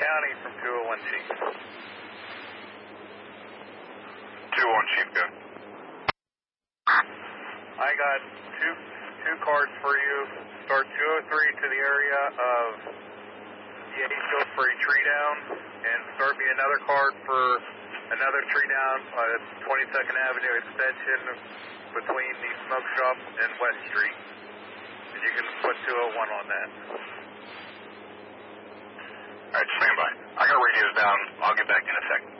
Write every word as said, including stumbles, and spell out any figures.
County from two oh one Chief. two oh one Chief, go. I got two two cards for you. Start two oh three to the area of the Hayfield for a tree down, and start me another card for another tree down at twenty-second Avenue extension between the smoke shop and West Street. And you can put two oh one on that. Alright, stand by. I got radios down. I'll get back in a second.